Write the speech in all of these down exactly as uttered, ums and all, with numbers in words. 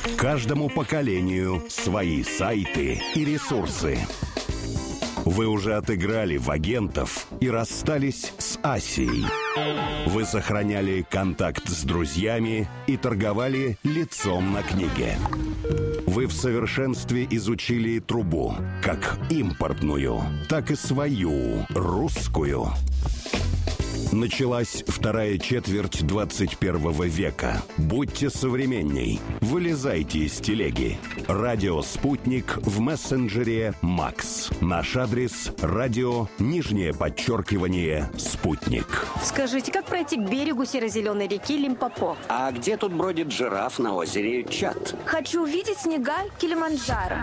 Каждому поколению свои сайты и ресурсы. Вы уже отыграли в агентов и расстались с Асией. Вы сохраняли контакт с друзьями и торговали лицом на книге. Вы в совершенстве изучили трубу, как импортную, так и свою, русскую. Началась вторая четверть двадцать первого века. Будьте современней. Вылезайте из телеги. Радио «Спутник» в мессенджере «Макс». Наш адрес – радио, нижнее подчеркивание, «Спутник». Скажите, как пройти к берегу серо-зеленой реки Лимпопо? А где тут бродит жираф на озере Чад? Хочу увидеть снега Килиманджаро.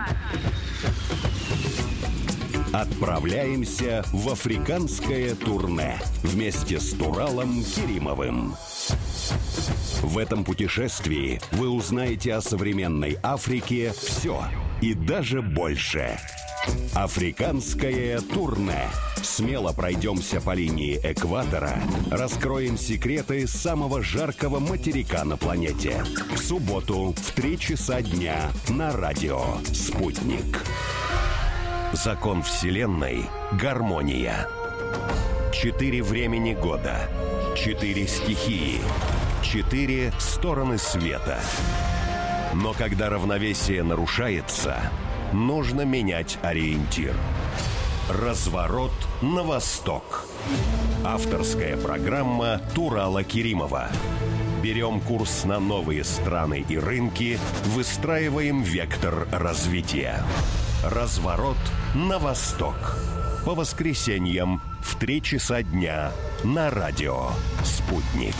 Отправляемся в африканское турне вместе с Туралом Керимовым. В этом путешествии вы узнаете о современной Африке все и даже больше. Африканское турне. Смело пройдемся по линии экватора, раскроем секреты самого жаркого материка на планете. В субботу в три часа дня на радио «Спутник». Закон Вселенной – гармония. Четыре времени года, четыре стихии, четыре стороны света. Но когда равновесие нарушается, нужно менять ориентир. Разворот на восток. Авторская программа Турала Керимова. Берем курс на новые страны и рынки, выстраиваем вектор развития. Разворот на восток. По воскресеньям в три часа дня на радио «Спутник».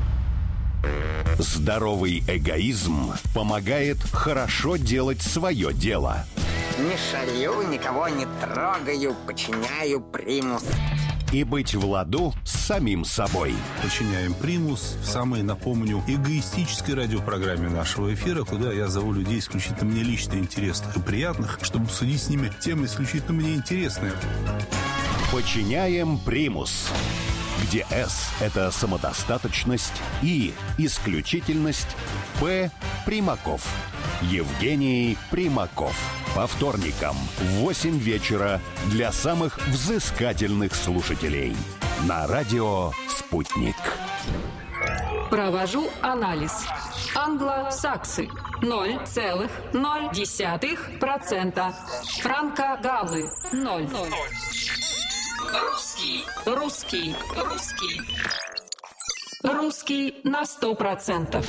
Здоровый эгоизм помогает хорошо делать свое дело. Не шалю, никого не трогаю, подчиняю примус. И быть в ладу с самим собой. Подчиняем примус в самой, напомню, эгоистической радиопрограмме нашего эфира, куда я зову людей исключительно мне лично интересных и приятных, чтобы обсудить с ними темы исключительно мне интересные. Подчиняем примус, где S – это самодостаточность, И – исключительность, П – Примаков. Евгений Примаков. По вторникам в восемь вечера для самых взыскательных слушателей. На радио «Спутник». Провожу анализ. Англосаксы ноль целых ноль десятых процента. Франко-галлы ноль. Русский, русский, русский. Русский на сто процентов.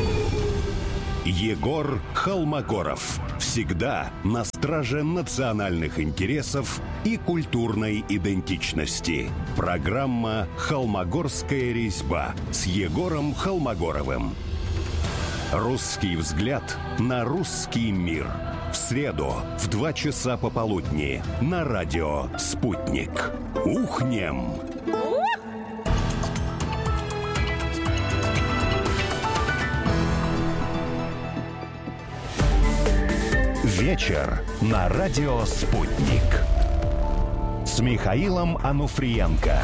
Егор Холмогоров. Всегда на страже национальных интересов и культурной идентичности. Программа «Холмогорская резьба» с Егором Холмогоровым. Русский взгляд на русский мир. В среду в два часа пополудни на радио «Спутник». Ухнем! Вечер на радио «Спутник» с Михаилом Ануфриенко.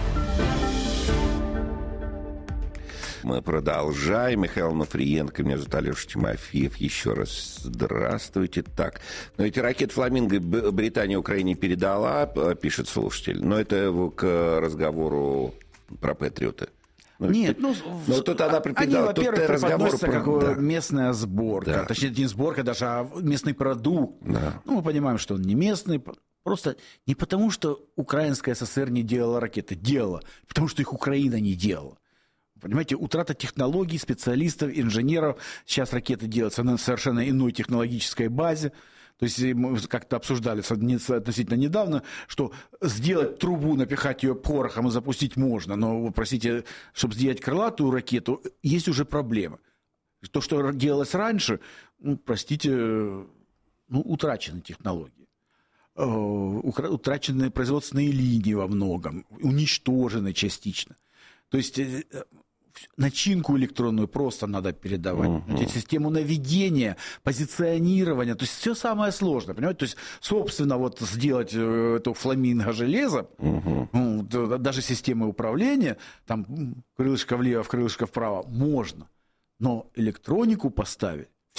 Мы продолжаем. Михаил Ануфриенко, меня зовут Алеша Тимофеев. Еще раз здравствуйте. Так, но эти ракеты «Фламинго» Британия Украине передала, пишет слушатель. Но это к разговору про «Патриоты». Ну, Нет, ну, ну тут она они, во-первых, преподносятся про... как да. местная сборка. Да. Точнее, не сборка даже, а местный продукт. Да. Ну, мы понимаем, что он не местный. Просто не потому, что Украинская ССР не делала ракеты. Делала. Потому что их Украина не делала. Понимаете, утрата технологий, специалистов, инженеров. Сейчас ракеты делаются на совершенно иной технологической базе. То есть мы как-то обсуждали относительно недавно, что сделать трубу, напихать ее порохом и запустить можно, но, простите, чтобы сделать крылатую ракету, есть уже проблема. То, что делалось раньше, ну, простите, ну, утрачены технологии. Утрачены производственные линии во многом, уничтожены частично. То есть начинку электронную просто надо передавать. Uh-huh. Систему наведения, позиционирования. То есть все самое сложное. Понимаете? То есть, собственно, вот сделать эту фламинго железо, uh-huh. ну, даже системы управления, там крылышко влево, крылышко вправо, можно. Но электронику поставить,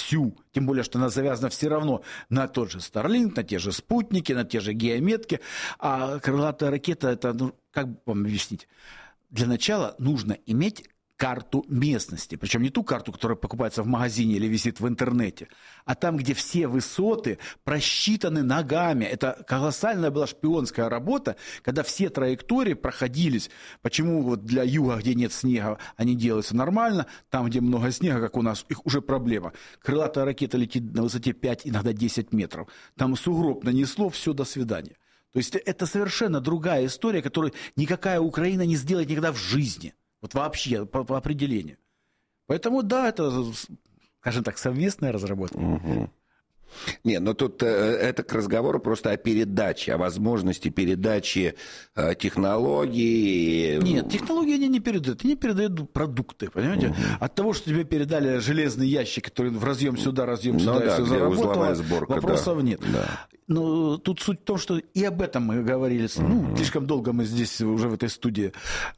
всю. Тем более, что она завязана все равно на тот же Starlink, на те же спутники, на те же геометки. А крылатая ракета, это, ну, как вам объяснить? Для начала нужно иметь карту местности. Причем не ту карту, которая покупается в магазине или висит в интернете, а там, где все высоты просчитаны ногами. Это колоссальная была шпионская работа, когда все траектории проходились. Почему вот для юга, где нет снега, они делаются нормально, там, где много снега, как у нас, их уже проблема. Крылатая ракета летит на высоте пять, иногда десять метров. Там сугроб нанесло, все, до свидания. То есть это совершенно другая история, которую никакая Украина не сделает никогда в жизни. Вот вообще, по, по определению. Поэтому, да, это, скажем так, совместная разработка. Угу. Не, но тут э, это к разговору просто о передаче, о возможности передачи э, технологий. Нет, технологии они не передают. Они передают продукты, понимаете? Угу. От того, что тебе передали железный ящик, который в разъем сюда, разъем сюда, ну, и да, все заработало, сборка, вопросов да. нет. Да. Но тут суть в том, что и об этом мы говорили. Угу. Ну, слишком долго мы здесь уже в этой студии.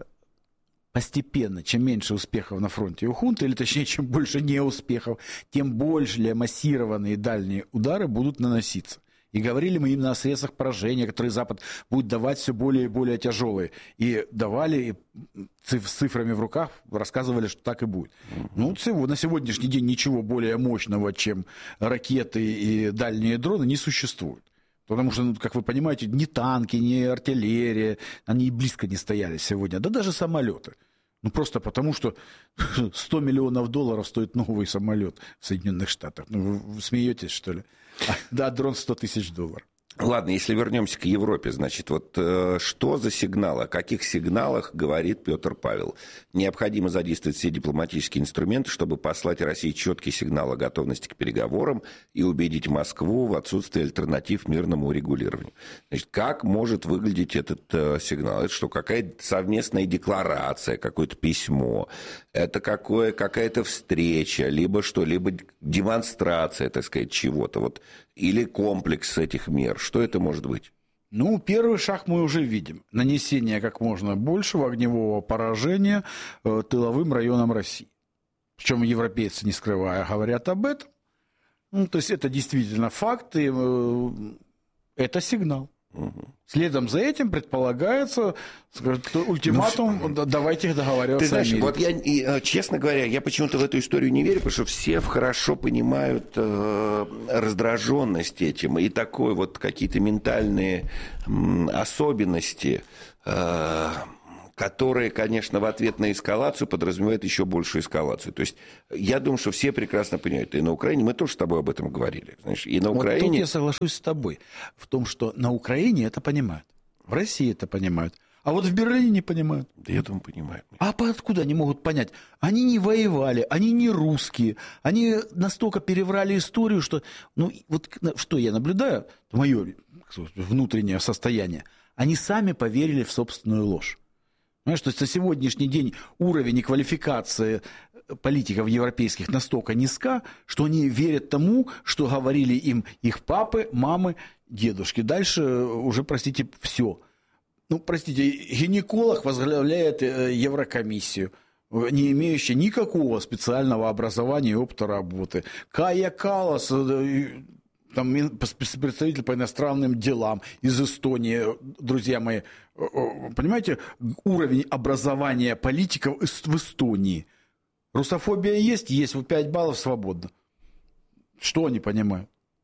Постепенно, чем меньше успехов на фронте у хунты, или точнее, чем больше неуспехов, тем больше массированные дальние удары будут наноситься. И говорили мы именно о средствах поражения, которые Запад будет давать все более и более тяжелые. И давали, и с цифрами в руках рассказывали, что так и будет. Ну, на сегодняшний день ничего более мощного, чем ракеты и дальние дроны, не существует. Потому что, как вы понимаете, ни танки, ни артиллерия, они и близко не стояли сегодня. Да даже самолеты. Ну, просто потому, что сто миллионов долларов стоит новый самолет в Соединенных Штатах. Ну, вы смеетесь, что ли? А, да, дрон сто тысяч долларов. Ладно, если вернемся к Европе, значит, вот э, что за сигналы, о каких сигналах говорит Петр Павел? Необходимо задействовать все дипломатические инструменты, чтобы послать России четкий сигнал о готовности к переговорам и убедить Москву в отсутствии альтернатив мирному урегулированию. Значит, как может выглядеть этот э, сигнал? Это что, какая-то совместная декларация, какое-то письмо? Это какое, какая-то встреча, либо что, либо демонстрация, так сказать, чего-то, вот, или комплекс этих мер? Что это может быть? Ну, первый шаг мы уже видим. Нанесение как можно большего огневого поражения э, тыловым районам России. Причем европейцы, не скрывая, говорят об этом. Ну, то есть это действительно факт, и э, это сигнал. Угу. Следом за этим предполагается ультиматум, ну, давайте договариваться. Ты знаешь, вот я, честно говоря, я почему-то в эту историю не верю, потому что все хорошо понимают э, раздраженность этим и такой вот какие-то ментальные м, особенности, э, которые, конечно, в ответ на эскалацию подразумевают еще большую эскалацию. То есть я думаю, что все прекрасно понимают. И на Украине, мы тоже с тобой об этом говорили. Знаешь, и на Украине... Вот тут я соглашусь с тобой в том, что на Украине это понимают, в России это понимают, а вот в Берлине не понимают. Да я думаю, понимают. А откуда они могут понять? Они не воевали, они не русские, они настолько переврали историю, что... Ну, вот что я наблюдаю, мое внутреннее состояние, они сами поверили в собственную ложь. Понимаешь, то есть на сегодняшний день уровень и квалификация политиков европейских настолько низка, что они верят тому, что говорили им их папы, мамы, дедушки. Дальше уже, простите, все. Ну, простите, гинеколог возглавляет Еврокомиссию, не имеющий никакого специального образования и опыта работы. Кая Каллас, там представитель по иностранным делам из Эстонии, друзья мои, понимаете, уровень образования политиков в Эстонии. Русофобия есть, есть, пять баллов свободно. Что они понимают?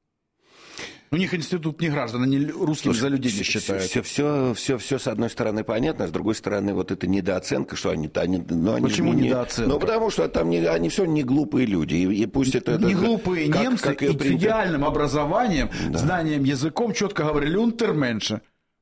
У них институт не граждан, они русскими за людей не считают. Все, все, все, все, с одной стороны, понятно, а с другой стороны, вот эта недооценка, что они... они, ну, они Почему не, недооценка? Ну, потому что там не, они все не глупые люди, и, и пусть это... Не это, глупые как, немцы, как и с идеальным образованием, да. знанием языком, четко говорили «унтерменше».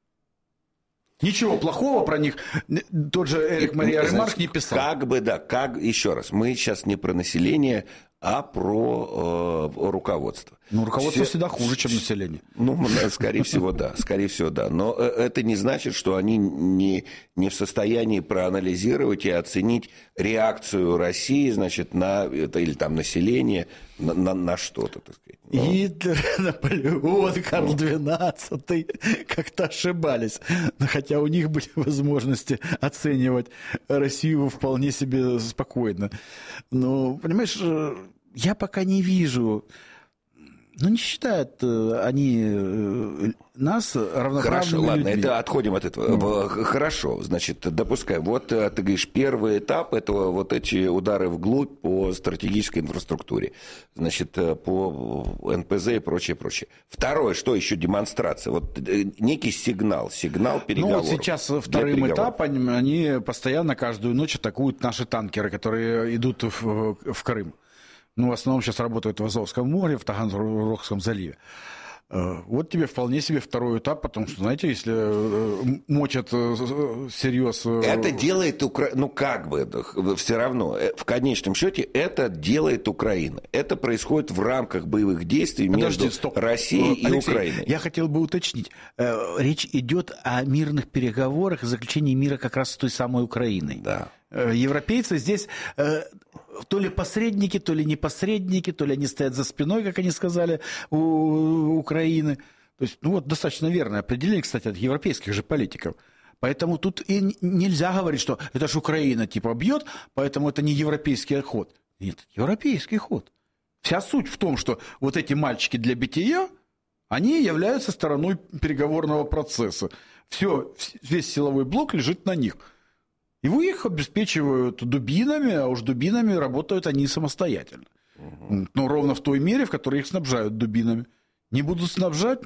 Ничего плохого про них тот же Эрик Мария Ремарк не писал. Как бы, да, как, еще раз, мы сейчас не про население, а про э, руководство. Ну, руководство Все... всегда хуже, чем население. Ну, скорее всего, да, скорее всего, да. Но это не значит, что они не, не в состоянии проанализировать и оценить реакцию России, значит, на это, или там население на, на, на что-то, так сказать. Но... Гитлер, Наполеон, Карл двенадцатый как-то ошибались. Хотя у них были возможности оценивать Россию вполне себе спокойно. Но, понимаешь, я пока не вижу... Ну, не считают они нас равноправными Хорошо, ладно, людьми. это отходим от этого. Ну. Хорошо, значит, допускай. Вот ты говоришь, первый этап – это вот эти удары вглубь по стратегической инфраструктуре, значит, по эн пэ зэ и прочее, прочее. Второе, что еще демонстрация? Вот некий сигнал, сигнал переговоров. Ну, вот сейчас вторым этапом они постоянно каждую ночь атакуют наши танкеры, которые идут в, в Крым. Ну, в основном сейчас работают в Азовском море, в Таганрогском заливе. Вот тебе вполне себе второй этап, потому что, знаете, если мочат всерьез... Это делает Украина, ну как бы, все равно, в конечном счете, это делает Украина. Это происходит в рамках боевых действий Подожди, между стоп. Россией и Алексей, Украиной. Я хотел бы уточнить. Речь идет о мирных переговорах, о заключении мира как раз с той самой Украиной. Да. Европейцы здесь то ли посредники, то ли не посредники, то ли они стоят за спиной, как они сказали, у Украины. То есть, ну вот достаточно верное определение, кстати, от европейских же политиков. Поэтому тут и нельзя говорить, что это же Украина типа бьет, поэтому это не европейский ход. Нет, европейский ход. Вся суть в том, что вот эти мальчики для бития, они являются стороной переговорного процесса. Все, весь силовой блок лежит на них. И вы их обеспечивают дубинами, а уж дубинами работают они самостоятельно. Угу. Но ровно в той мере, в которой их снабжают дубинами. Не будут снабжать,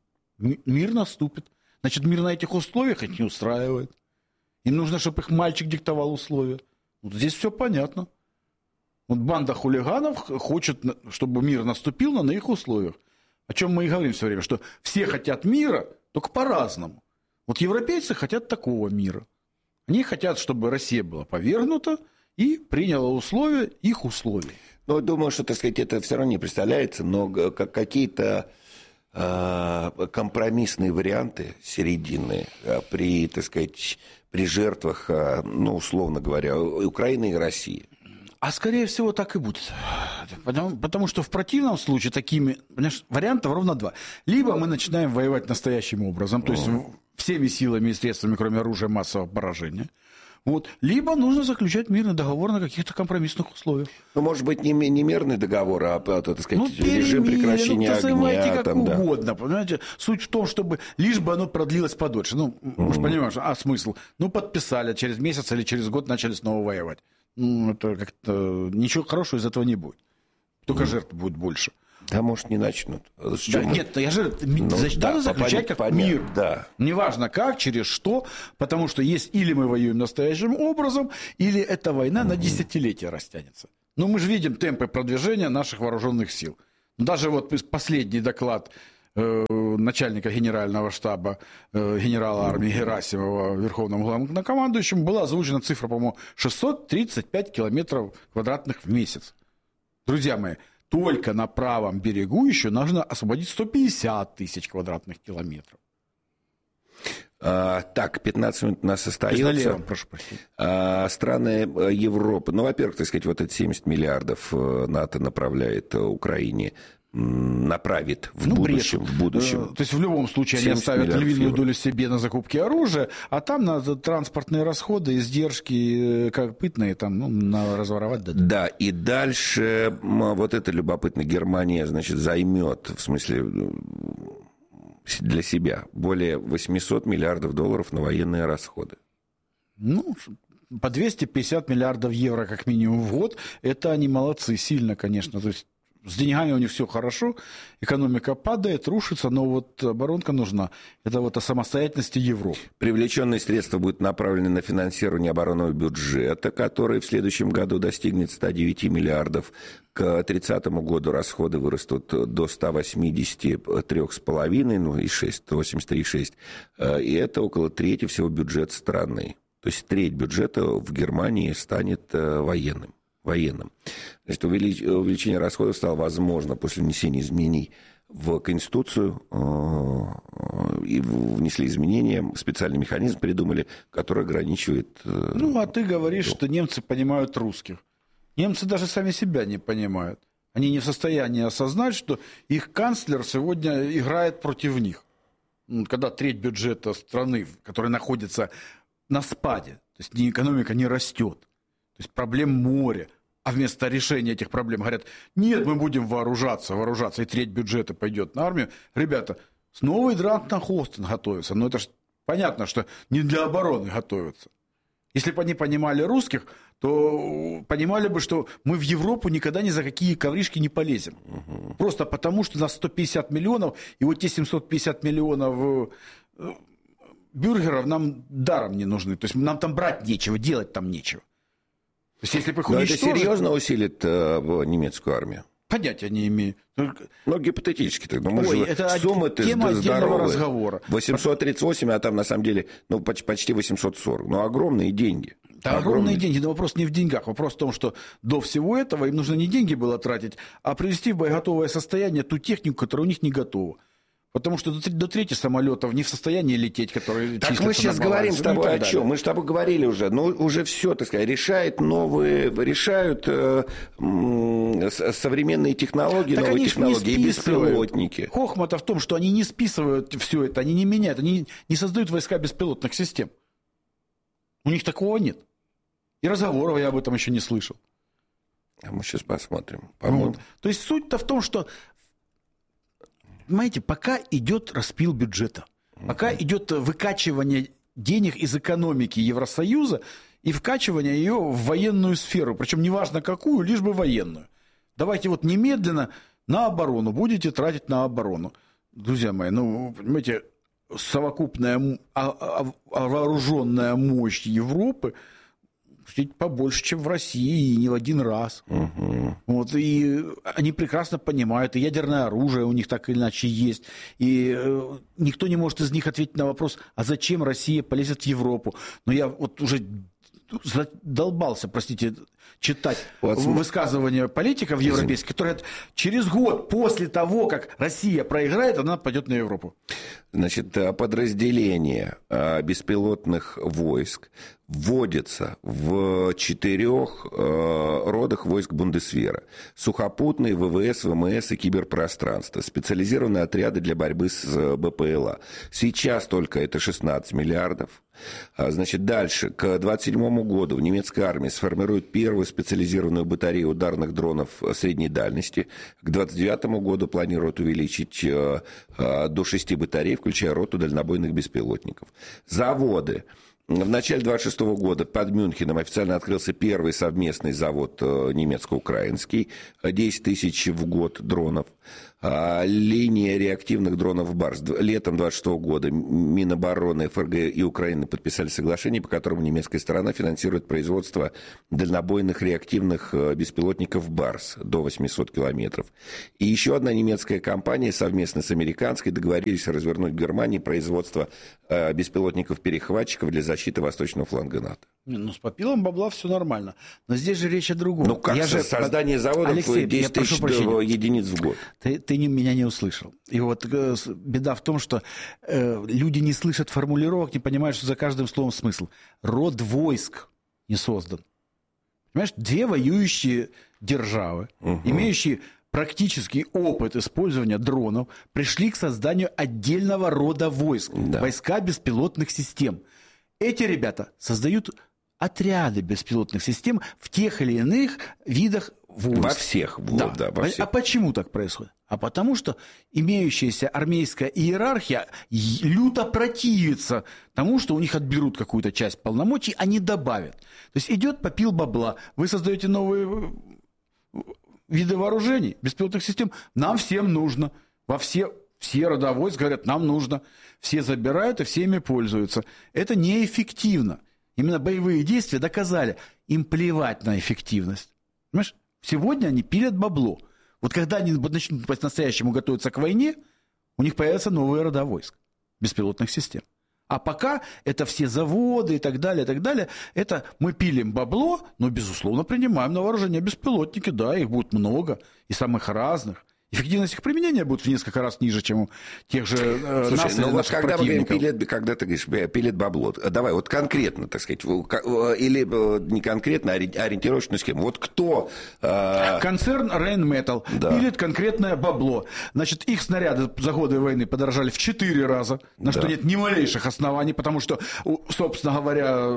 мир наступит. Значит, мир на этих условиях их не устраивает. Им нужно, чтобы их мальчик диктовал условия. Вот здесь все понятно. Вот банда хулиганов хочет, чтобы мир наступил, но на их условиях. О чем мы и говорим все время, что все хотят мира, только по-разному. Вот европейцы хотят такого мира. Они хотят, чтобы Россия была повергнута и приняла условия, их условия. Ну, думаю, что, так сказать, это все равно не представляется, но какие-то э, компромиссные варианты середины при, так сказать, при жертвах, э, ну, условно говоря, Украины и России. А скорее всего так и будет. Потому, потому что в противном случае такими, понимаешь, вариантов ровно два. Либо мы начинаем воевать настоящим образом, то есть всеми силами и средствами, кроме оружия массового поражения. Вот. Либо нужно заключать мирный договор на каких-то компромиссных условиях. Ну, может быть, не, не мирный договор, а, так сказать, ну, режим прекращения ну, огня. как там, угодно, да. понимаете? Суть в том, чтобы лишь бы оно продлилось подольше. Ну, mm-hmm. мы же понимаем, а смысл? Ну, подписали, через месяц или через год начали снова воевать. Ну, это как-то ничего хорошего из этого не будет. Только mm-hmm. жертв будет больше. Да, может, не начнут. Да, нет, я же ну, значит, да, надо заключать как понятно, мир. Да. Неважно как, через что, потому что есть или мы воюем настоящим образом, или эта война mm-hmm. на десятилетия растянется. Но мы же видим темпы продвижения наших вооруженных сил. Даже вот последний доклад э, начальника генерального штаба э, генерала армии Герасимова верховным главнокомандующим была озвучена цифра, по-моему, шестьсот тридцать пять километров квадратных в месяц. Друзья мои, только на правом берегу еще нужно освободить сто пятьдесят тысяч квадратных километров. А, так, пятнадцать минут у нас остается. Налево, прошу прощения. А, страны Европы, ну, во-первых, так сказать, вот эти семьдесят миллиардов НАТО направляет Украине, направит в, ну, будущем, в будущем. То есть в любом случае они оставят львиную долю себе на закупки оружия, а там на транспортные расходы, издержки копытные, там, ну, на разворовать. Да, да, и дальше вот это любопытно, Германия, значит, займет, в смысле, для себя более восемьсот миллиардов долларов на военные расходы. Ну, по двести пятьдесят миллиардов евро как минимум в год, это они молодцы, сильно, конечно, то есть с деньгами у них все хорошо, экономика падает, рушится, но вот оборонка нужна. Это вот о самостоятельности Европы. Привлеченные средства будут направлены на финансирование оборонного бюджета, который в следующем году достигнет ста девяти миллиардов. К тридцатому году расходы вырастут до ста восьмидесяти трёх с половиной, ну и шесть, сто восемьдесят три целых шесть десятых. И это около трети всего бюджета страны. То есть треть бюджета в Германии станет военным. военным. Значит, увеличение расходов стало возможно после внесения изменений в Конституцию, и внесли изменения, специальный механизм придумали, который ограничивает... Ну, а ты говоришь, что немцы понимают русских. Немцы даже сами себя не понимают. Они не в состоянии осознать, что их канцлер сегодня играет против них. Когда треть бюджета страны, которая находится на спаде, то есть экономика не растет, то есть проблем море, а вместо решения этих проблем говорят, нет, мы будем вооружаться, вооружаться, и треть бюджета пойдет на армию. Ребята, снова Грант на Хостон готовится. Но это же понятно, что не для обороны готовятся. Если бы они понимали русских, то понимали бы, что мы в Европу никогда ни за какие ковришки не полезем. Угу. Просто потому, что у нас сто пятьдесят миллионов, и вот те семьсот пятьдесят миллионов бюргеров нам даром не нужны. То есть нам там брать нечего, делать там нечего. То есть, если бы их уничтожить... Но это серьезно усилит э, немецкую армию? Понятия не имею. Ну, гипотетически. Но мы Ой, же это суммы-то тема отдельного разговора. восемьсот тридцать восемь, а там на самом деле ну, почти восемьсот сорок. Ну, огромные деньги. Да, огромные, огромные деньги. Но вопрос не в деньгах. Вопрос в том, что до всего этого им нужно не деньги было тратить, а привести в боеготовое состояние ту технику, которая у них не готова. Потому что до, до трети самолетов не в состоянии лететь, которые так мы сейчас говорим с тобой о чем? Мы с тобой говорили уже. Ну, уже все, так сказать, решает новые, решают э, м, современные технологии, так новые технологии и беспилотники. Хохма-то в том, что они не списывают все это, они не меняют, они не создают войска беспилотных систем. У них такого нет. И разговоров я об этом еще не слышал. А мы сейчас посмотрим. Вот. То есть суть-то в том, что понимаете, пока идет распил бюджета, пока идет выкачивание денег из экономики Евросоюза и вкачивание ее в военную сферу, причем неважно какую, лишь бы военную. Давайте вот немедленно на оборону, будете тратить на оборону. Друзья мои, ну, понимаете, совокупная вооруженная мощь Европы побольше, чем в России, и не в один раз. Угу. Вот, и они прекрасно понимают, и ядерное оружие у них так или иначе есть, и э, никто не может из них ответить на вопрос, а зачем Россия полезет в Европу. Но я вот уже задолбался, простите, читать вот, высказывания политиков европейских, которые через год после того, как Россия проиграет, она пойдет на Европу. Значит, подразделение беспилотных войск вводится в четырех родах войск Бундесвера. Сухопутные, ВВС, ВМС и киберпространство. Специализированные отряды для борьбы с БПЛА. Сейчас только это шестнадцать миллиардов. Значит, дальше, к двадцать седьмому году в немецкой армии сформируют первую специализированную батарею ударных дронов средней дальности. К двадцать девятому году планируют увеличить до шести батарей, включая роту дальнобойных беспилотников. Заводы. В начале двадцать шестого года под Мюнхеном официально открылся первый совместный завод немецко-украинский. десять тысяч в год дронов. Линия реактивных дронов «Барс». Летом двадцать шестого года Минобороны, ФРГ и Украины подписали соглашение, по которому немецкая сторона финансирует производство дальнобойных реактивных беспилотников «Барс» до восемьсот километров. И еще одна немецкая компания совместно с американской договорились развернуть в Германии производство беспилотников-перехватчиков для защиты восточного фланга НАТО. Ну, с попилом бабла все нормально. Но здесь же речь о другом. Ну, как я же создание заводов Алексей, десять тысяч единиц в год. Ты, ты не, меня не услышал. И вот э, беда в том, что э, люди не слышат формулировок, не понимают, что за каждым словом смысл. Род войск не создан. Понимаешь, две воюющие державы, угу. имеющие практический опыт использования дронов, пришли к созданию отдельного рода войск. Да. Войска беспилотных систем. Эти ребята создают отряды беспилотных систем в тех или иных видах войск. Во всех. Да. Вот, да, во всех. А почему так происходит? А потому что имеющаяся армейская иерархия люто противится тому, что у них отберут какую-то часть полномочий, а не добавят. То есть идет попил бабла, вы создаете новые виды вооружений, беспилотных систем, нам всем нужно. Во все, все рода войск говорят, нам нужно. Все забирают и всеми пользуются. Это неэффективно. Именно боевые действия доказали, им плевать на эффективность. Понимаешь? Сегодня они пилят бабло. Вот когда они начнут по-настоящему готовиться к войне, у них появятся новые рода войск, беспилотных систем. А пока это все заводы и так далее, и так далее, это мы пилим бабло, но, безусловно, принимаем на вооружение беспилотники, да, их будет много, и самых разных. Эффективность их применения будет в несколько раз ниже, чем у тех же э, Слушай, нас ну или вот наших когда мы говорим, противников. пилит, когда ты говоришь, пилит бабло, давай вот конкретно, так сказать, или не конкретно, а ориентировочную схему. Вот кто... Э... Концерн Rheinmetall да. пилит конкретное бабло. Значит, их снаряды за годы войны подорожали в четыре раза, на да. что нет ни малейших оснований, потому что, собственно говоря...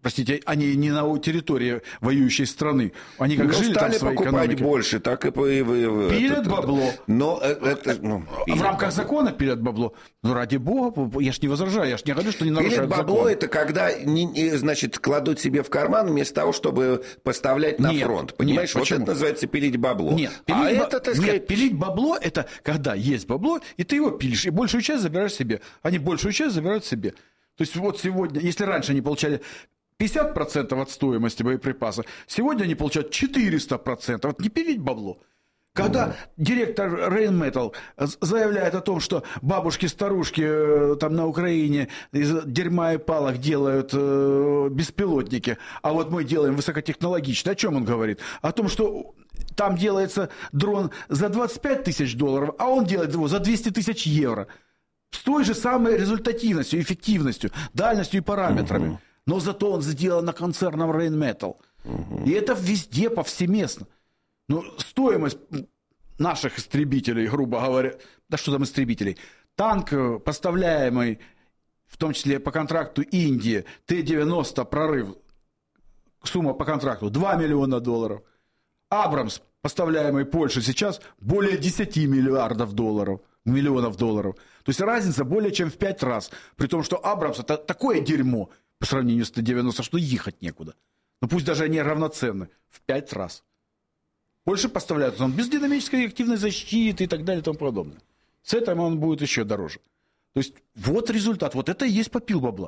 Простите, они не на территории воюющей страны. Они как ну, жили стали там в своей покупать экономике. больше, так и... Пилят это, бабло. Но это... Ну, в рамках бабло. закона пилят бабло. Ну, ради бога, я ж не возражаю, я ж не говорю, что не нарушают Пилят бабло закон. это когда, не, не, значит, кладут себе в карман вместо того, чтобы поставлять на нет, фронт. Понимаешь, нет, вот это называется пилить бабло. Нет, пилить, а ба... это, так сказать... нет, пилить бабло это когда есть бабло, и ты его пилишь, и большую часть забираешь себе. Они большую часть забирают себе. То есть вот сегодня, если раньше они получали пятьдесят процентов от стоимости боеприпаса, сегодня они получают четыреста процентов. Вот не пилить бабло. Когда mm-hmm. директор Rheinmetall заявляет о том, что бабушки-старушки там на Украине из дерьма и палок делают э, беспилотники, а вот мы делаем высокотехнологично, о чем он говорит? О том, что там делается дрон за двадцать пять тысяч долларов, а он делает его за двести тысяч евро. С той же самой результативностью, эффективностью, дальностью и параметрами. Mm-hmm. Но зато он сделан на концерном Rheinmetall. Угу. И это везде, повсеместно. Ну, стоимость наших истребителей, грубо говоря, да что там истребителей, танк, поставляемый, в том числе по контракту Индии, Т девяносто, прорыв, сумма по контракту два миллиона долларов. Абрамс, поставляемый Польше сейчас, более десять миллиардов долларов, миллионов долларов. То есть разница более чем в пять раз. При том, что Абрамс это такое дерьмо, по сравнению с Т девяносто, что ехать некуда. Ну пусть даже они равноценны. В пять раз. Больше поставляют он без динамической активной защиты и так далее и тому подобное. С этим он будет еще дороже. То есть вот результат. Вот это и есть попил бабла.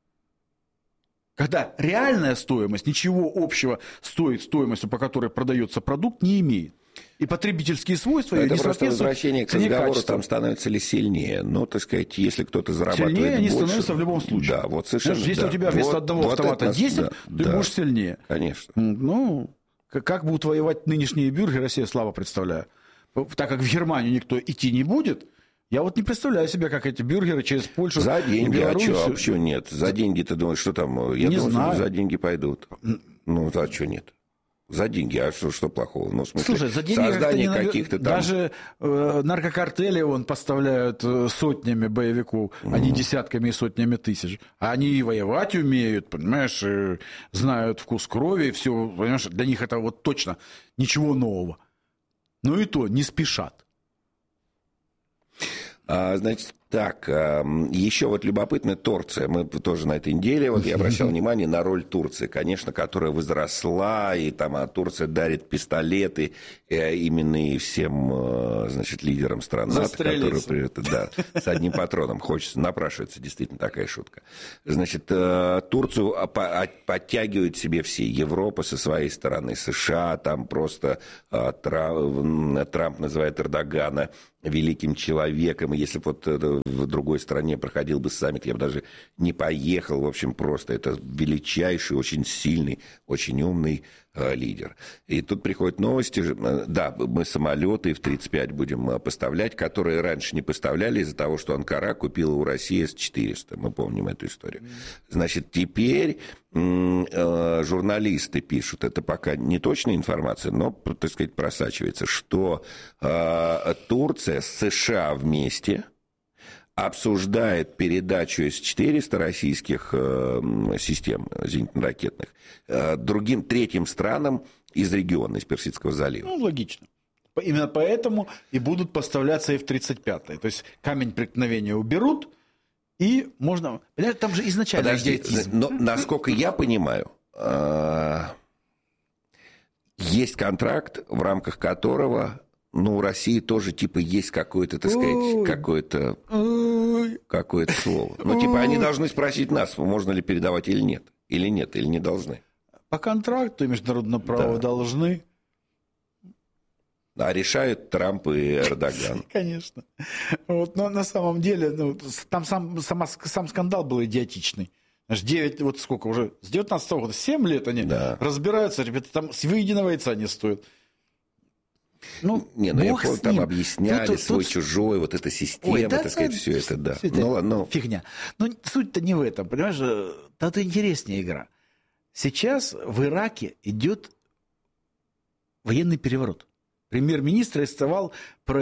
Когда реальная стоимость ничего общего стоит стоимостью, по которой продается продукт, не имеет. И потребительские свойства... Это просто возвращение к разговору, там становится ли сильнее. Ну, так сказать, если кто-то зарабатывает сильнее они больше, становятся в любом случае. Да, вот совершенно. Знаешь, если да. у тебя вместо вот, одного вот автомата это, десять, да, ты да, будешь сильнее. Конечно. Ну, как будут воевать нынешние бюргеры, я себе слабо представляю. Так как в Германию никто идти не будет, я вот не представляю себе, как эти бюргеры через Польшу за деньги, и Белоруссию... а что, а почему нет? За деньги ты думаешь, что там? Я не думаю, знаю. что за деньги пойдут. Ну, а что нет? За деньги, а что, что плохого? Ну, в смысле, слушай, за деньги создание как-то каких-то там... Даже э, наркокартели он поставляют э, сотнями боевиков, mm. а не десятками и сотнями тысяч. А они и воевать умеют, понимаешь, и знают вкус крови, и все, понимаешь, для них это вот точно ничего нового. Ну и то, не спешат. А, значит, так, еще вот любопытная Турция. Мы тоже на этой неделе, вот я обращал внимание на роль Турции, конечно, которая возросла, и там а Турция дарит пистолеты именно и всем, значит, лидерам стран НАТО, которые, да, с одним патроном. Хочется, напрашивается действительно такая шутка. Значит, Турцию подтягивают себе все. Европа со своей стороны, США, там просто Трамп, Трамп называет Эрдогана великим человеком. Если бы вот в другой стране проходил бы саммит, я бы даже не поехал. В общем, просто это величайший, очень сильный, очень умный э, лидер. И тут приходят новости. Да, мы самолеты эф тридцать пять будем поставлять, которые раньше не поставляли из-за того, что Анкара купила у России эс четыреста. Мы помним эту историю. Значит, теперь э, журналисты пишут, это пока не точная информация, но, так сказать, просачивается, что э, Турция с США вместе обсуждает передачу эс четыреста российских э, систем зенитно-ракетных э, другим третьим странам из региона, из Персидского залива. Ну, логично. Именно поэтому и будут поставляться эф тридцать пять. То есть камень преткновения уберут, и можно... Понимаешь, там же изначально... Подожди, но, насколько я понимаю, э, есть контракт, в рамках которого... Ну, у России тоже, типа, есть какое-то, так сказать, Ой. какое-то, Ой. какое-то слово. Ну, типа, они должны спросить нас, можно ли передавать или нет. Или нет, или не должны. По контракту и международное право да. должны. А решают Трамп и Эрдоган. Конечно. Вот, но на самом деле, ну, там сам, сама, сам скандал был идиотичный. девять, вот сколько уже, с девятнадцатого года, семь лет они да. разбираются, ребята, там с выеденного яйца не стоит. Ну, не, ну я помню, там объясняли тут, свой, тут... чужой, вот эта система, Ой, да, так сказать, все это, да. Все это ну, ну... Фигня. Но суть-то не в этом, понимаешь, это интереснее игра. Сейчас в Ираке идет военный переворот. Премьер-министр арестовал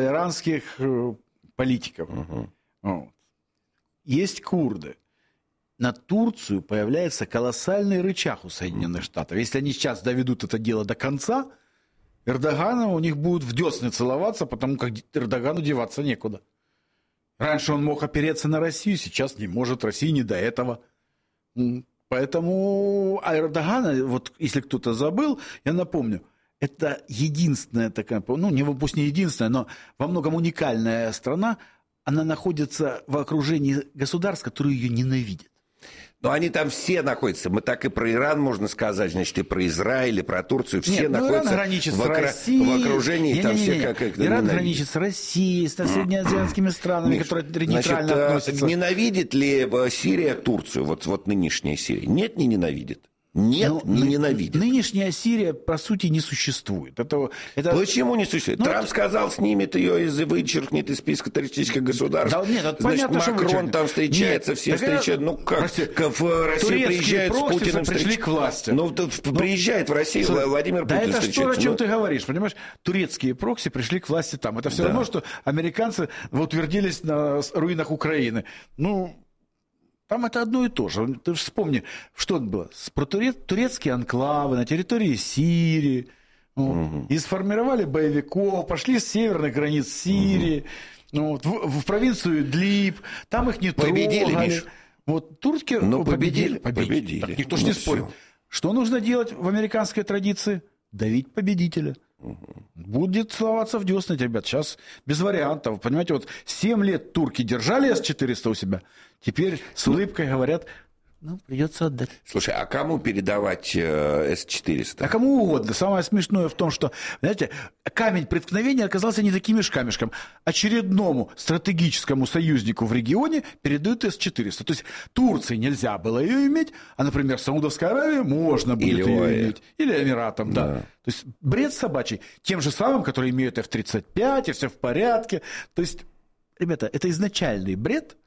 проиранских политиков. Угу. Вот. Есть курды. на Турцию появляется колоссальный рычаг у Соединенных Штатов. Если они сейчас доведут это дело до конца, Эрдогана у них будут в десны целоваться, потому как Эрдогану деваться некуда. Раньше он мог опереться на Россию, сейчас не может, России не до этого. Поэтому а Эрдогана, вот если кто-то забыл, я напомню, это единственная такая, ну, не, пусть не единственная, но во многом уникальная страна, она находится в окружении государств, которые ее ненавидят. Но они там все находятся. Мы так и про Иран можно сказать, значит, и про Израиль, и про Турцию. Все Нет, находятся Иран граничит в, с окр... Россией. в окружении. Не, там не, не, все не. как, как Иран ненавидят. граничит с Россией, с среднеазиатскими странами, Миш, которые значит, нейтрально относятся. Ненавидит ли Сирия Турцию? Вот, вот нынешняя Сирия. Нет, не ненавидит. Нет, Но не ны- ненавидит. Нынешняя Сирия, по сути, не существует. Это, это... Почему не существует? Ну, Трамп это... сказал, снимет ее и вычеркнет из списка террористических государств. Да, нет, это Значит, понятно, Макрон что там встречается, нет, все так встречаются. это... Ну как? Прости, в Россию приезжает с Путиным пришли к власти. Ну, ну, приезжает в Россию Слушай, Владимир да Путин это встречается. что, о чем ну... ты говоришь, понимаешь? Турецкие прокси пришли к власти там. Это все да. равно, что американцы утвердились на руинах Украины. Ну... Там это одно и то же. Ты же вспомни, что это было. Турецкие анклавы на территории Сирии. Угу. И сформировали боевиков, пошли с северных границ Сирии, угу. вот, в, в провинцию Идлиб. Там их не победили, трогали. Миш. Вот турки ну, победили. Победили. победили. Так никто же ну, не спорит. Все. Что нужно делать в американской традиции? Давить победителя. Угу. Будет целоваться в десны, ребят. Сейчас без вариантов. Понимаете, вот семь лет турки держали эс четыреста у себя. Теперь с улыбкой говорят, ну, придется отдать. Слушай, а кому передавать э, эс четыреста? А кому угодно. Самое смешное в том, что, знаете, камень преткновения оказался не таким уж камешком. Очередному стратегическому союзнику в регионе передают эс четыреста. То есть Турции нельзя было ее иметь, а, например, Саудовской Аравии можно будет Или ее ОАЭ. иметь. Или Эмиратам, да. да. То есть бред собачий. Тем же самым, которые имеют эф тридцать пять, и все в порядке. То есть, ребята, это изначальный бред,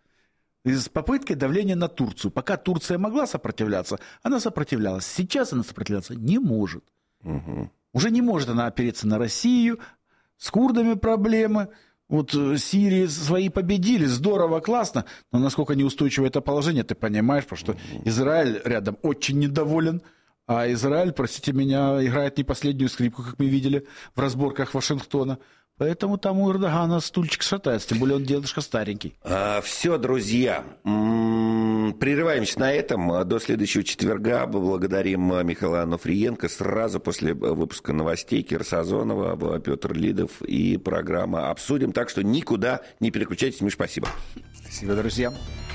с попыткой давления на Турцию. Пока Турция могла сопротивляться, она сопротивлялась. Сейчас она сопротивляться не может. Угу. Уже не может она опереться на Россию. С курдами проблемы. Вот Сирии свои победили. Здорово, классно. Но насколько неустойчиво это положение, ты понимаешь, потому что угу. Израиль рядом очень недоволен. А Израиль, простите меня, играет не последнюю скрипку, как мы видели в разборках Вашингтона. Поэтому там у Эрдогана стульчик шатается, тем более он дедушка старенький. А, все, друзья, м-м, прерываемся на этом. До следующего четверга. Благодарим Михаила Онуфриенко. Сразу после выпуска новостей Кира Сазонова, Петр Лидов и программа «Обсудим». Так что никуда не переключайтесь. Миш, спасибо. Спасибо, друзья.